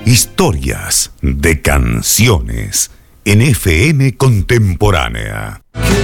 Historias de canciones en FM Contemporánea.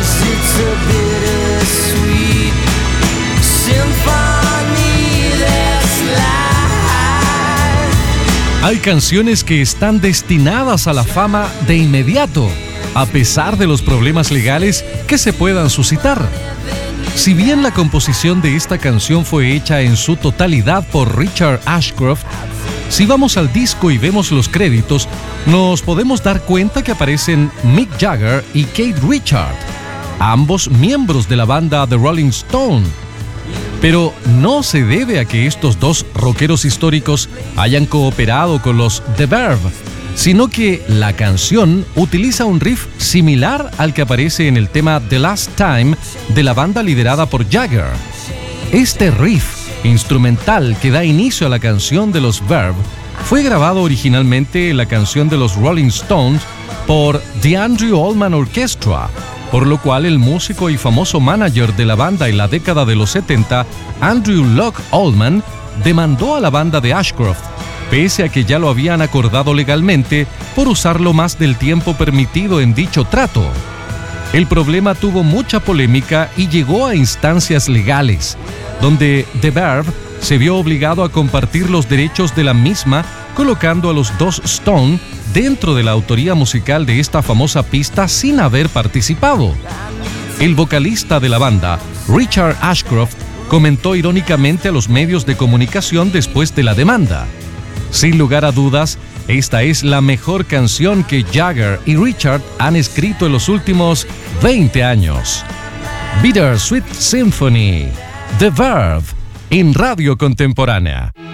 Hay canciones que están destinadas a la fama de inmediato, a pesar de los problemas legales que se puedan suscitar. Si bien la composición de esta canción fue hecha en su totalidad por Richard Ashcroft, si vamos al disco y vemos los créditos, nos podemos dar cuenta que aparecen Mick Jagger y Keith Richards, ambos miembros de la banda The Rolling Stones. Pero no se debe a que estos dos rockeros históricos hayan cooperado con los The Verve, sino que la canción utiliza un riff similar al que aparece en el tema The Last Time de la banda liderada por Jagger. Este riff instrumental que da inicio a la canción de los Verve fue grabado originalmente en la canción de los Rolling Stones por The Andrew Allman Orchestra, por lo cual el músico y famoso manager de la banda en la década de los 70, Andrew Loog Oldham, demandó a la banda de Ashcroft, pese a que ya lo habían acordado legalmente, por usarlo más del tiempo permitido en dicho trato. El problema tuvo mucha polémica y llegó a instancias legales, donde The Verve se vio obligado a compartir los derechos de la misma, colocando a los dos Stone dentro de la autoría musical de esta famosa pista sin haber participado. El vocalista de la banda, Richard Ashcroft, comentó irónicamente a los medios de comunicación después de la demanda: sin lugar a dudas, esta es la mejor canción que Jagger y Richard han escrito en los últimos 20 años. Bittersweet Symphony, The Verve, en Radio Contemporánea.